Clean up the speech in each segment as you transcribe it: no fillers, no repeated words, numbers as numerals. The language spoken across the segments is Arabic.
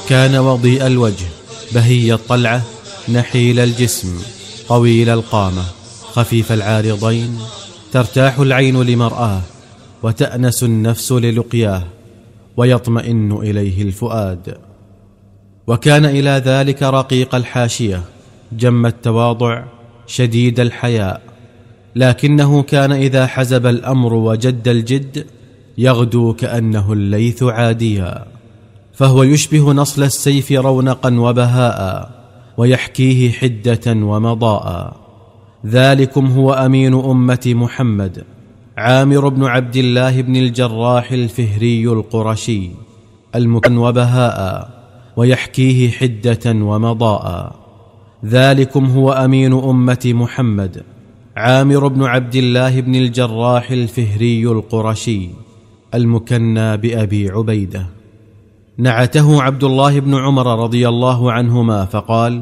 وكان وضيء الوجه بهي الطلعة نحيل الجسم طويل القامة خفيف العارضين، ترتاح العين لمرآه وتأنس النفس للقياه ويطمئن إليه الفؤاد. وكان إلى ذلك رقيق الحاشية جم التواضع شديد الحياء، لكنه كان إذا حزب الأمر وجد الجد يغدو كأنه الليث عاديا، فهو يشبه نصل السيف رونقا وبهاء ويحكيه حدة ومضاء. ذلكم هو أمين أمة محمد عامر بن عبد الله بن الجراح الفهري القرشي المكن وبهاء ويحكيه حدة ومضاء. ذلكم هو أمين أمة محمد عامر بن عبد الله بن الجراح الفهري القرشي المكنى بأبي عبيدة. نعته عبد الله بن عمر رضي الله عنهما فقال: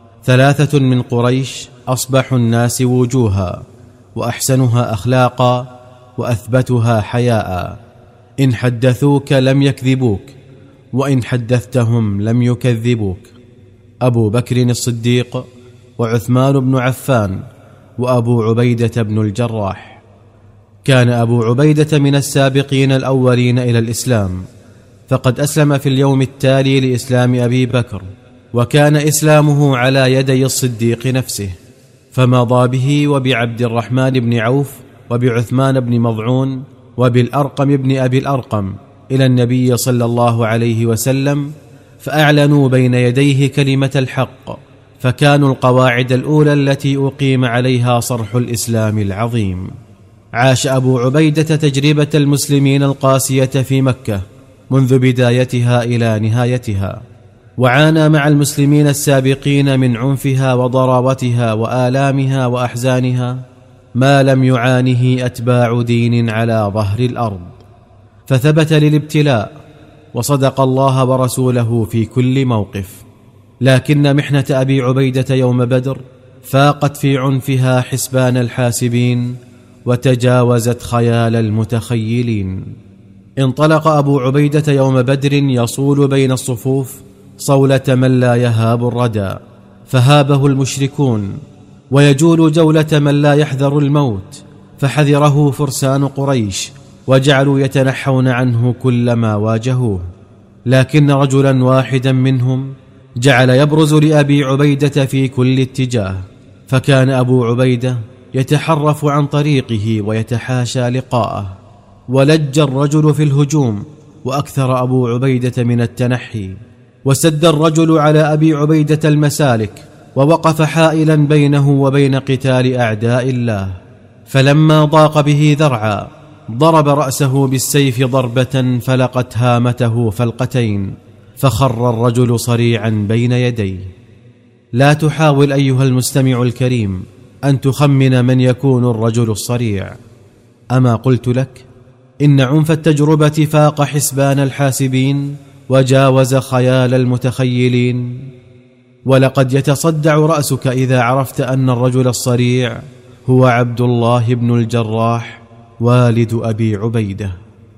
3 من قريش أصبح الناس وجوها وأحسنها أخلاقا وأثبتها حياء، إن حدثوك لم يكذبوك وإن حدثتهم لم يكذبوك: أبو بكر الصديق وعثمان بن عفان وأبو عبيدة بن الجراح. كان أبو عبيدة من السابقين الأولين إلى الإسلام، فقد أسلم في اليوم التالي لإسلام أبي بكر، وكان إسلامه على يدي الصديق نفسه، فمضى به وبعبد الرحمن بن عوف وبعثمان بن مضعون وبالأرقم بن أبي الأرقم إلى النبي صلى الله عليه وسلم، فأعلنوا بين يديه كلمة الحق، فكانوا القواعد الأولى التي أقيم عليها صرح الإسلام العظيم. عاش أبو عبيدة تجربة المسلمين القاسية في مكة منذ بدايتها إلى نهايتها، وعانى مع المسلمين السابقين من عنفها وضراوتها وآلامها وأحزانها ما لم يعانه أتباع دين على ظهر الأرض، فثبت للابتلاء وصدق الله ورسوله في كل موقف. لكن محنة أبي عبيدة يوم بدر فاقت في عنفها حسبان الحاسبين وتجاوزت خيال المتخيلين. انطلق أبو عبيدة يوم بدر يصول بين الصفوف صولة من لا يهاب الردى، فهابه المشركون، ويجول جولة من لا يحذر الموت، فحذره فرسان قريش وجعلوا يتنحون عنه كلما واجهوه. لكن رجلا واحدا منهم جعل يبرز لأبي عبيدة في كل اتجاه، فكان أبو عبيدة يتحرف عن طريقه ويتحاشى لقاءه، ولج الرجل في الهجوم وأكثر أبو عبيدة من التنحي، وسد الرجل على أبي عبيدة المسالك ووقف حائلا بينه وبين قتال أعداء الله، فلما ضاق به ذرعا ضرب رأسه بالسيف ضربة فلقت هامته فلقتين، فخر الرجل صريعا بين يديه. لا تحاول أيها المستمع الكريم أن تخمن من يكون الرجل الصريع. أما قلت لك إن عنف التجربة فاق حسبان الحاسبين وجاوز خيال المتخيلين، ولقد يتصدع رأسك إذا عرفت أن الرجل الصريع هو عبد الله بن الجراح والد أبي عبيدة.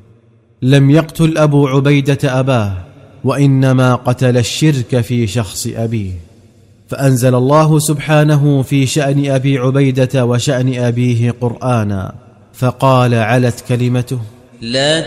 لم يقتل أبو عبيدة أباه، وإنما قتل الشرك في شخص أبيه، فأنزل الله سبحانه في شأن أبي عبيدة وشأن أبيه قرآنا، فقال: علت كلمته لا